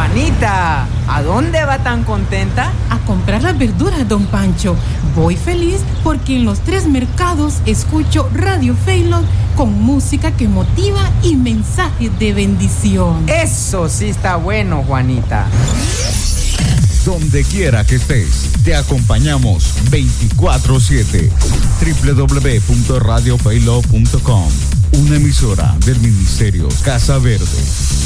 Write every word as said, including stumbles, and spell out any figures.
Juanita, ¿a dónde va tan contenta? A comprar las verduras, don Pancho. Voy feliz porque en los tres mercados escucho Radio Faylog con música que motiva y mensajes de bendición. Eso sí está bueno, Juanita. Donde quiera que estés, te acompañamos veinticuatro siete. doble u doble u doble u punto radio faylog punto com, una emisora del Ministerio Casa Verde.